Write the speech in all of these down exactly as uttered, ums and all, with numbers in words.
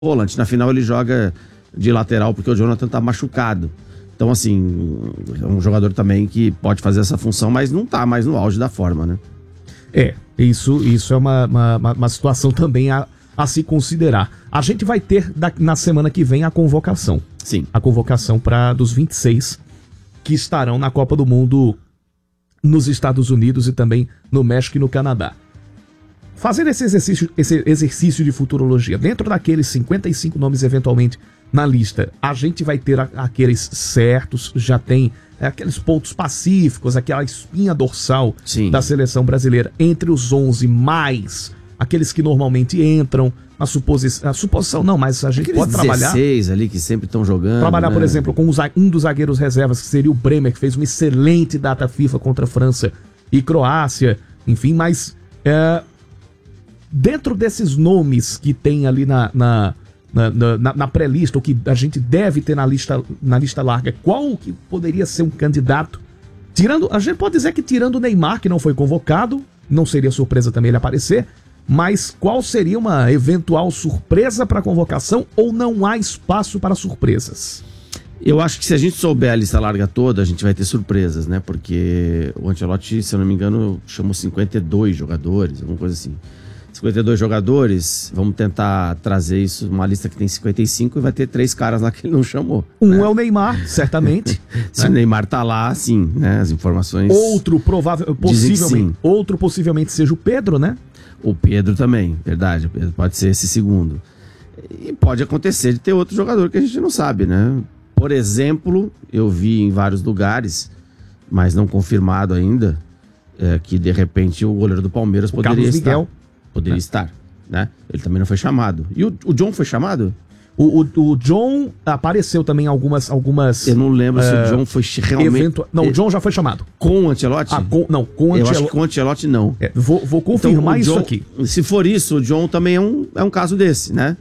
volante. Na final ele joga de lateral porque o Jonathan tá machucado. Então, assim, é um jogador também que pode fazer essa função, mas não tá mais no auge da forma, né? É, isso, isso é uma, uma, uma situação também a, a se considerar. A gente vai ter da, na semana que vem a convocação. Sim. A convocação para dos vinte e seis que estarão na Copa do Mundo nos Estados Unidos e também no México e no Canadá. Fazendo esse exercício, esse exercício de futurologia, dentro daqueles cinquenta e cinco nomes eventualmente na lista, a gente vai ter a, aqueles certos, já tem é, aqueles pontos pacíficos, aquela espinha dorsal Sim. da seleção brasileira entre os onze mais aqueles que normalmente entram, a suposição, a suposição não, mas a gente aqueles pode trabalhar... dezesseis ali que sempre estão jogando. Trabalhar, né? por exemplo, com um dos zagueiros reservas, que seria o Bremer, que fez uma excelente data FIFA contra a França e Croácia, enfim, mas... É, dentro desses nomes que tem ali na, na, na, na, na pré-lista, ou que a gente deve ter na lista, na lista larga, qual que poderia ser um candidato? Tirando, a gente pode dizer que tirando o Neymar, que não foi convocado, não seria surpresa também ele aparecer, mas qual seria uma eventual surpresa para a convocação, ou não há espaço para surpresas? Eu acho que se a gente souber a lista larga toda, a gente vai ter surpresas, né? Porque o Ancelotti, se eu não me engano, chamou cinquenta e dois jogadores, alguma coisa assim. cinquenta e dois jogadores, vamos tentar trazer isso, uma lista que tem cinquenta e cinco e vai ter três caras lá que ele não chamou. Um né? é o Neymar, certamente. Se né? o Neymar tá lá, sim, né? As informações... Outro provável, possivelmente, outro possivelmente seja o Pedro, né? O Pedro também, verdade, o Pedro pode ser esse segundo. E pode acontecer de ter outro jogador que a gente não sabe, né? Por exemplo, eu vi em vários lugares, mas não confirmado ainda, é, que de repente o goleiro do Palmeiras o poderia Carlos estar. Miguel. Poderia né? estar, né? Ele também não foi chamado. E o, o John foi chamado? O, o, o John apareceu também algumas... algumas Eu não lembro uh, se o John foi realmente... Eventu... Não, o John já foi chamado. Com o Ancelotti? Ah, com... não, com o Ancelotti. Eu Ancelotti. acho que com o Ancelotti não. É, vou, vou confirmar então, isso John, aqui. Se for isso, o John também é um, é um caso desse, né?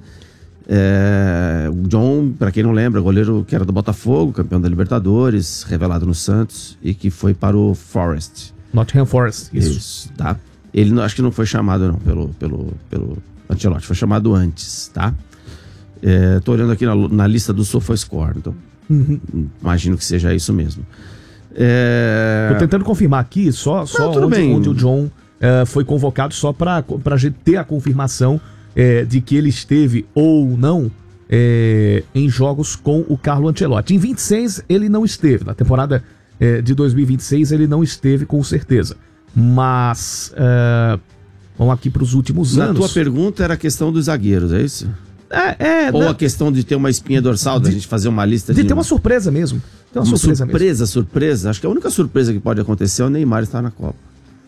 É, o John, para quem não lembra, goleiro que era do Botafogo, campeão da Libertadores, revelado no Santos e que foi para o Forest. Nottingham Forest, isso. Isso, tá? Ele não, acho que não foi chamado não pelo, pelo, pelo Ancelotti, foi chamado antes, tá? É, tô olhando aqui na, na lista do SofaScore, então uhum. imagino que seja isso mesmo. É... Tô tentando confirmar aqui só, só não, onde, onde o John uh, foi convocado, só para a gente ter a confirmação uh, de que ele esteve ou não uh, em jogos com o Carlo Ancelotti. Em vinte e seis ele não esteve, na temporada uh, de dois mil e vinte e seis ele não esteve com certeza. Mas, uh, vamos aqui para os últimos Na anos. tua pergunta era a questão dos zagueiros, é isso? É, é, Ou né? a questão de ter uma espinha dorsal, de, da gente fazer uma lista de... De ter uma surpresa mesmo. Ter uma, uma surpresa, surpresa, mesmo. surpresa. Acho que a única surpresa que pode acontecer é o Neymar estar na Copa.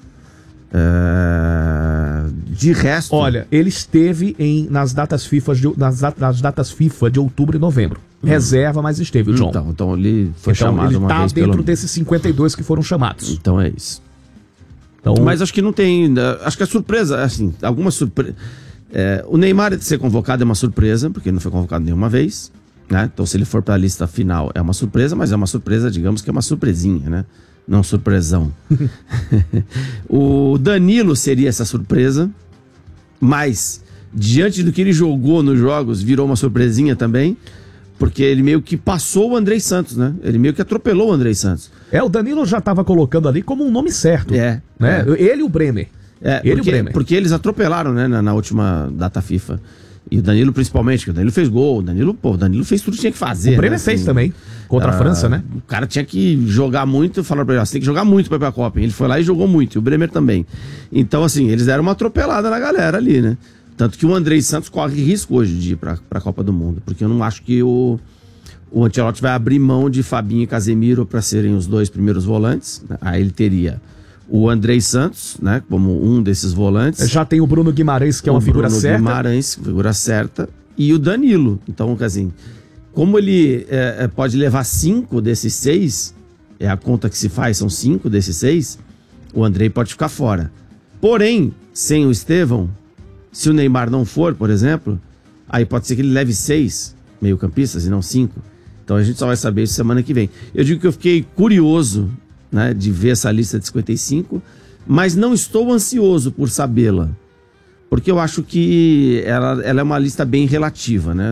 É... De resto... Olha, ele esteve em, nas, datas FIFA de, nas, nas datas FIFA de outubro e novembro. Hum. Reserva, mas esteve o John. Então, então ele foi então, chamado ele uma tá vez dentro pelo... desses cinquenta e dois que foram chamados. Então é isso. Então... Mas acho que não tem... Acho que a surpresa, assim, alguma surpresa... É, o Neymar de ser convocado é uma surpresa, porque ele não foi convocado nenhuma vez, né? Então se ele for para a lista final é uma surpresa, mas é uma surpresa, digamos que é uma surpresinha, né? Não surpresão. O Danilo seria essa surpresa, mas diante do que ele jogou nos jogos, virou uma surpresinha também, porque ele meio que passou o Andrei Santos, né? Ele meio que atropelou o Andrei Santos. É, o Danilo já estava colocando ali como um nome certo. É. Né? É. Ele e o Bremer. É, ele porque, e o Bremer. porque eles atropelaram, né, na, na última data FIFA. E o Danilo principalmente, que o Danilo fez gol. O Danilo, pô, o Danilo fez tudo que tinha que fazer. O Bremer né, fez assim, também, contra a, a França, né? O cara tinha que jogar muito, falaram pra ele, você tem que jogar muito pra ir pra Copa. Ele foi lá e jogou muito, e o Bremer também. Então, assim, eles deram uma atropelada na galera ali, né? Tanto que o Andrei Santos corre risco hoje de ir pra, pra Copa do Mundo, porque eu não acho que o, o Ancelotti vai abrir mão de Fabinho e Casemiro pra serem os dois primeiros volantes. Né? Aí ele teria o Andrei Santos, né, como um desses volantes. Já tem o Bruno Guimarães, que é uma figura Bruno certa. Guimarães, figura certa. E o Danilo. Então, assim, como ele é, pode levar cinco desses seis, é a conta que se faz, são cinco desses seis, o Andrei pode ficar fora. Porém, sem o Estevão, se o Neymar não for, por exemplo, aí pode ser que ele leve seis meio-campistas e não cinco. Então a gente só vai saber isso semana que vem. Eu digo que eu fiquei curioso, né, de ver essa lista de cinquenta e cinco, mas não estou ansioso por sabê-la. porque eu acho que ela, ela é uma lista bem relativa, né?